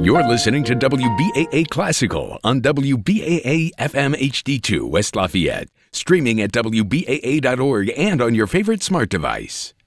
You're listening to WBAA Classical on WBAA FM HD2 West Lafayette, streaming at WBAA.org and on your favorite smart device.